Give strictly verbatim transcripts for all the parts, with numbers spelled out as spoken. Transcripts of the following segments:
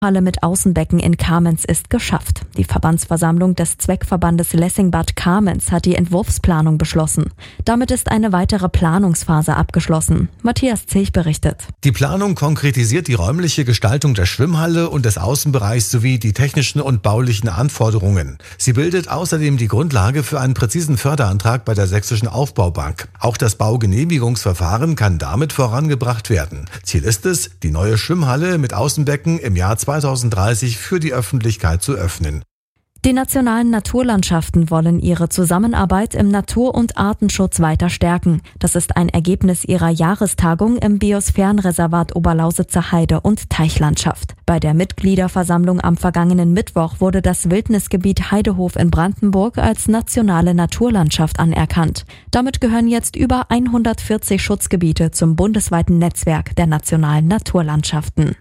Halle mit Außenbecken in Kamenz ist geschafft. Die Verbandsversammlung des Zweckverbandes Lessingbad Kamenz hat die Entwurfsplanung beschlossen. Damit ist eine weitere Planungsphase abgeschlossen. Matthias Zech berichtet. Die Planung konkretisiert die räumliche Gestaltung der Schwimmhalle und des Außenbereichs sowie die technischen und baulichen Anforderungen. Sie bildet außerdem die Grundlage für einen präzisen Förderantrag bei der Sächsischen Aufbaubank. Auch das Baugenehmigungsverfahren kann damit vorangebracht werden. Ziel ist es, die neue Schwimmhalle mit Außenbecken im Jahr zweitausenddreißig für die Öffentlichkeit zu öffnen. Die nationalen Naturlandschaften wollen ihre Zusammenarbeit im Natur- und Artenschutz weiter stärken. Das ist ein Ergebnis ihrer Jahrestagung im Biosphärenreservat Oberlausitzer Heide- und Teichlandschaft. Bei der Mitgliederversammlung am vergangenen Mittwoch wurde das Wildnisgebiet Heidehof in Brandenburg als nationale Naturlandschaft anerkannt. Damit gehören jetzt über hundertvierzig Schutzgebiete zum bundesweiten Netzwerk der nationalen Naturlandschaften.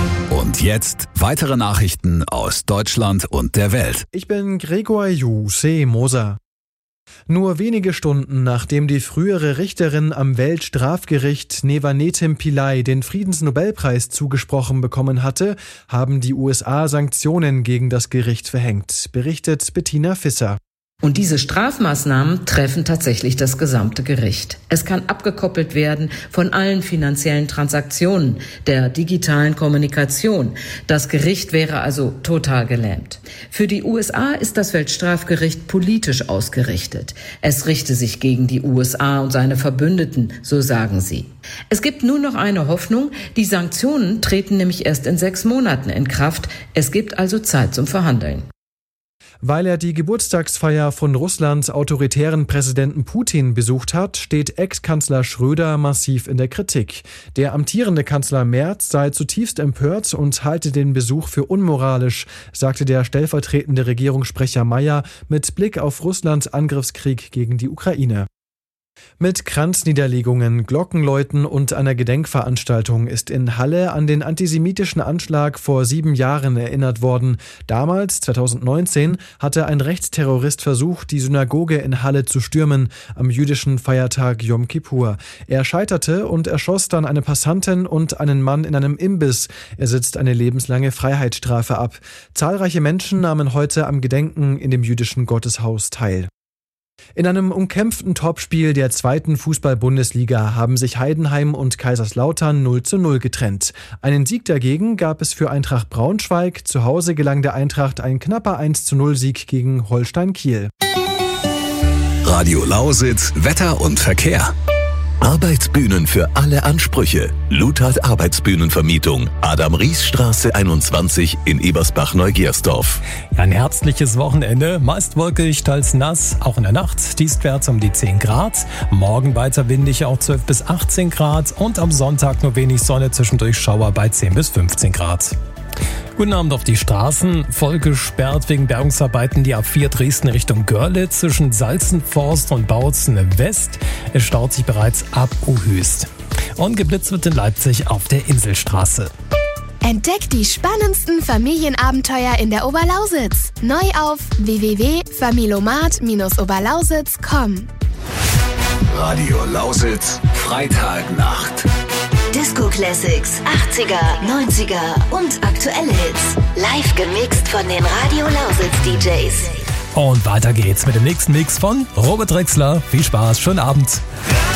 Und jetzt weitere Nachrichten aus Deutschland und der Welt. Ich bin Gregor Juse Moser. Nur wenige Stunden nachdem die frühere Richterin am Weltstrafgericht Nevanetim Pillay den Friedensnobelpreis zugesprochen bekommen hatte, haben die U S A Sanktionen gegen das Gericht verhängt, berichtet Bettina Visser. Und diese Strafmaßnahmen treffen tatsächlich das gesamte Gericht. Es kann abgekoppelt werden von allen finanziellen Transaktionen, der digitalen Kommunikation. Das Gericht wäre also total gelähmt. Für die U S A ist das Weltstrafgericht politisch ausgerichtet. Es richte sich gegen die U S A und seine Verbündeten, so sagen sie. Es gibt nur noch eine Hoffnung. Die Sanktionen treten nämlich erst in sechs Monaten in Kraft. Es gibt also Zeit zum Verhandeln. Weil er die Geburtstagsfeier von Russlands autoritären Präsidenten Putin besucht hat, steht Ex-Kanzler Schröder massiv in der Kritik. Der amtierende Kanzler Merz sei zutiefst empört und halte den Besuch für unmoralisch, sagte der stellvertretende Regierungssprecher Mayer mit Blick auf Russlands Angriffskrieg gegen die Ukraine. Mit Kranzniederlegungen, Glockenläuten und einer Gedenkveranstaltung ist in Halle an den antisemitischen Anschlag vor sieben Jahren erinnert worden. Damals, zweitausendneunzehn, hatte ein Rechtsterrorist versucht, die Synagoge in Halle zu stürmen, am jüdischen Feiertag Yom Kippur. Er scheiterte und erschoss dann eine Passantin und einen Mann in einem Imbiss. Er sitzt eine lebenslange Freiheitsstrafe ab. Zahlreiche Menschen nahmen heute am Gedenken in dem jüdischen Gotteshaus teil. In einem umkämpften Topspiel der zweiten Fußball-Bundesliga haben sich Heidenheim und Kaiserslautern null zu null getrennt. Einen Sieg dagegen gab es für Eintracht Braunschweig. Zu Hause gelang der Eintracht ein knapper eins zu null Sieg gegen Holstein Kiel. Radio Lausitz, Wetter und Verkehr. Arbeitsbühnen für alle Ansprüche. Luthard Arbeitsbühnenvermietung. Adam-Ries-Straße einundzwanzig in Ebersbach-Neugersdorf. Ja, ein herbstliches Wochenende. Meist wolkig, teils nass. Auch in der Nacht dienstwärts um die zehn Grad. Morgen weiter windig, auch zwölf bis achtzehn Grad. Und am Sonntag nur wenig Sonne, zwischendurch Schauer bei zehn bis fünfzehn Grad. Guten Abend auf die Straßen. Voll gesperrt wegen Bergungsarbeiten die A vier Dresden Richtung Görlitz zwischen Salzenforst und Bautzen West. Es staut sich bereits ab Uhüst. Und geblitzt wird in Leipzig auf der Inselstraße. Entdeckt die spannendsten Familienabenteuer in der Oberlausitz. Neu auf w w w punkt familomat Bindestrich oberlausitz punkt com. Radio Lausitz, Freitagnacht. Disco Classics, achtziger, neunziger und aktuelle Hits. Live gemixt von den Radio Lausitz D Js. Und weiter geht's mit dem nächsten Mix von Robert Drexler. Viel Spaß, schönen Abend.